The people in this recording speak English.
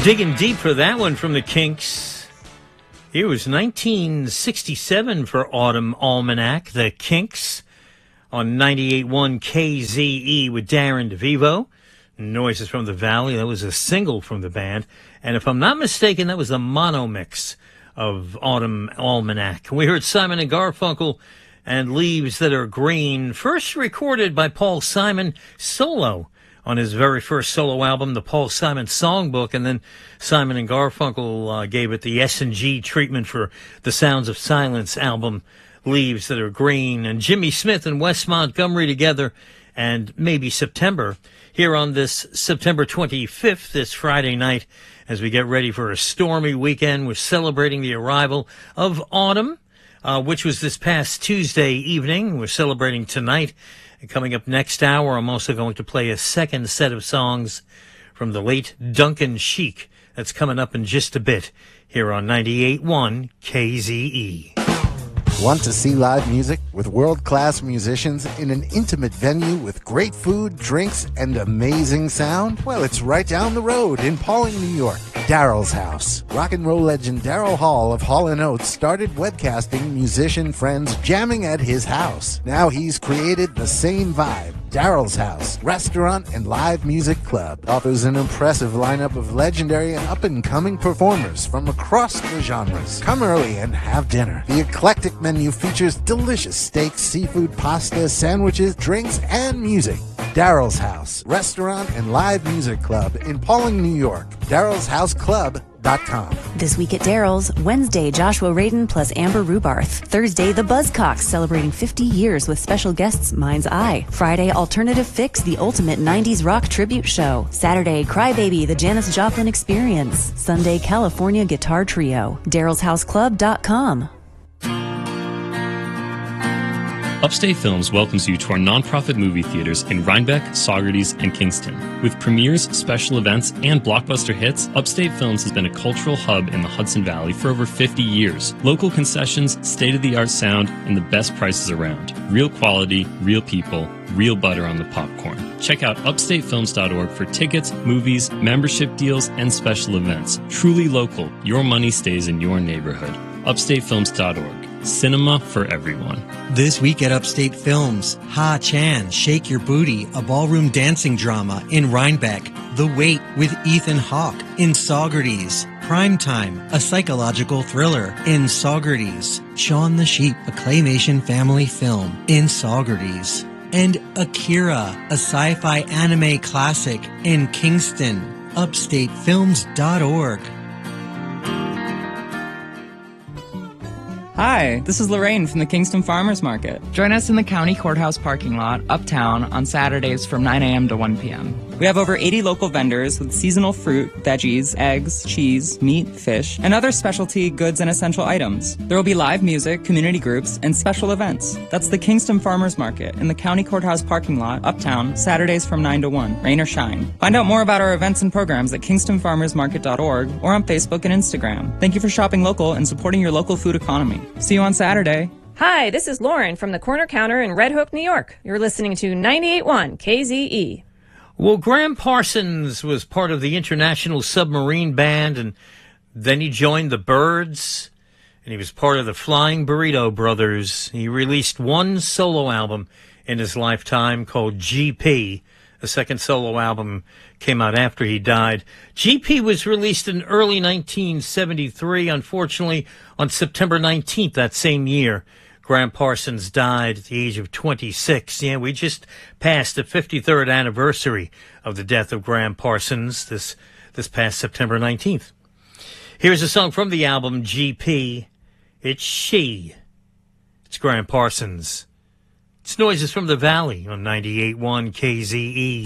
Digging deep for that one from the Kinks. It was 1967 for Autumn Almanac, the Kinks, on 98.1 KZE with Darren DeVivo. Noises from the Valley, that was a single from the band. And if I'm not mistaken, that was a mono mix of Autumn Almanac. We heard Simon and Garfunkel and Leaves That Are Green, first recorded by Paul Simon solo on his very first solo album, the Paul Simon Songbook, and then Simon and Garfunkel gave it the S&G treatment for the Sounds of Silence album, Leaves That Are Green, and Jimmy Smith and Wes Montgomery together, and Maybe September, here on this September 25th, this Friday night, as we get ready for a stormy weekend. We're celebrating the arrival of autumn, which was this past Tuesday evening. We're celebrating tonight. And coming up next hour, I'm also going to play a second set of songs from the late Duncan Sheik. That's coming up in just a bit here on 98.1 KZE. Want to see live music with world-class musicians in an intimate venue with great food, drinks, and amazing sound? Well, it's right down the road in Pawling, New York. Daryl's House. Rock and roll legend Daryl Hall of Hall & Oates started webcasting musician friends jamming at his house. Now he's created the same vibe. Daryl's House, restaurant and live music club, offers an impressive lineup of legendary and up-and-coming performers from across the genres. Come early and have dinner. The eclectic menu features delicious steaks, seafood, pasta, sandwiches, drinks, and music. Daryl's House, restaurant and live music club in Pawling, New York. Daryl'sHouseClub.com. This week at Daryl's, Wednesday, Joshua Radin plus Amber Rubarth. Thursday, the Buzzcocks celebrating 50 years with special guests Mind's Eye. Friday, Alternative Fix, the ultimate 90s rock tribute show. Saturday, Crybaby, the Janis Joplin Experience. Sunday, California Guitar Trio. Daryl'sHouseClub.com. Upstate Films welcomes you to our nonprofit movie theaters in Rhinebeck, Saugerties, and Kingston. With premieres, special events, and blockbuster hits, Upstate Films has been a cultural hub in the Hudson Valley for over 50 years. Local concessions, state-of-the-art sound, and the best prices around. Real quality, real people, real butter on the popcorn. Check out upstatefilms.org for tickets, movies, membership deals, and special events. Truly local, your money stays in your neighborhood. upstatefilms.org. Cinema for everyone. This week at Upstate Films, Ha Chan, Shake Your Booty, a ballroom dancing drama in Rhinebeck. The Wait with Ethan Hawke in Saugerties. Primetime, a psychological thriller in Saugerties. Shaun the Sheep, a claymation family film in Saugerties. And Akira, a sci-fi anime classic in Kingston. upstatefilms.org. Hi, this is Lorraine from the Kingston Farmers Market. Join us in the County Courthouse parking lot, uptown, on Saturdays from 9 a.m. to 1 p.m. We have over 80 local vendors with seasonal fruit, veggies, eggs, cheese, meat, fish, and other specialty goods and essential items. There will be live music, community groups, and special events. That's the Kingston Farmers Market in the County Courthouse parking lot, uptown, Saturdays from 9 to 1, rain or shine. Find out more about our events and programs at kingstonfarmersmarket.org or on Facebook and Instagram. Thank you for shopping local and supporting your local food economy. See you on Saturday. Hi, this is Lauren from the Corner Counter in Red Hook, New York. You're listening to 98.1 KZE. Well, Graham Parsons was part of the International Submarine Band, and then he joined the Byrds, and he was part of the Flying Burrito Brothers. He released one solo album in his lifetime called GP. A second solo album came out after he died. GP was released in early 1973. Unfortunately, on September 19th that same year, Graham Parsons died at the age of 26. Yeah, we just passed the 53rd anniversary of the death of Graham Parsons this past September 19th. Here's a song from the album GP. It's She. It's Graham Parsons. It's Noises from the Valley on 98.1 KZE.